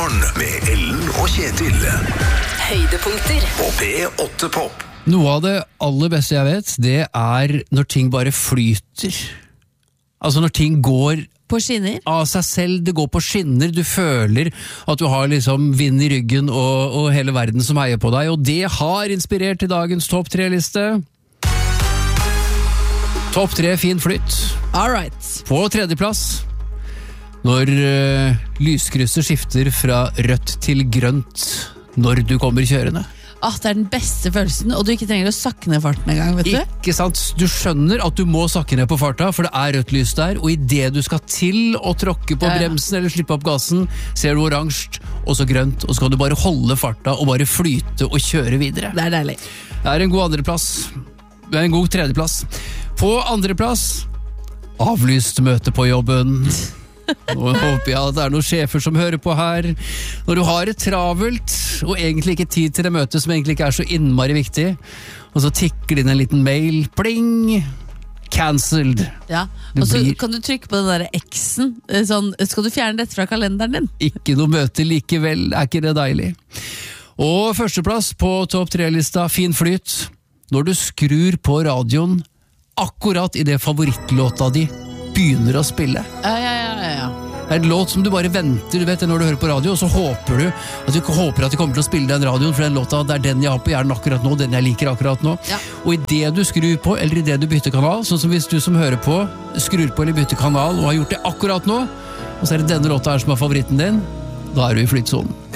Morgen med Ellen og Kjetil. Høydepunkter På P8 Pop. Noe av det aller beste jeg vet, det når ting bare flyter. Altså når ting går på skinner? Av seg selv, det går på skinner, du føler at du har liksom vind i ryggen og hele verden som heier på deg, og det har inspirert til dagens topp 3-liste. Topp 3 fin flytt. Alright. På tredjeplass, når lyskrysset skifter fra rødt til grønt når du kommer kjørende. Det den beste følelsen, og du ikke trenger å sakke ned farten en gang, vet du? Ikke sant? Du skjønner at du må sakke ned på farta, for det rødt lys der, og i det du skal til å tråkke på bremsen eller slippe opp gassen, ser du oransje, og så grønt, og så kan du bare holde farta og bare flyte og kjøre videre. Det deilig. Det en god andreplass. Det en god tredjeplass. På andreplass, avlyst møte på jobben. Nå håper jeg at det noen sjefer som hører på her. Når du har det travelt og egentlig ikke tid til det møtet som egentlig ikke så innmari viktig, og så tikker det inn en liten mail, pling, cancelled. Ja, og så kan du trykke på den der X-en sånn, skal du fjerne dette fra kalenderen din? Ikke noe møte likevel, ikke det deilig? Og førsteplass på topp 3-lista, fin flyt, når du skrur på radioen akkurat i det favorittlåta di begynner å spille. Ja. Det en låt som du bare venter, du vet når du hører på radio, og så håper du at de kommer til å spille den radioen, for den låta, det den jeg har på hjernen akkurat nå, den jeg liker akkurat nå. Ja. Og i det du skrur på, eller i det du bytter kanal, sånn som hvis du som hører på, skrur på eller bytter kanal, og har gjort det akkurat nå, og så det denne låta her som favoritten din, da du i flytsonen.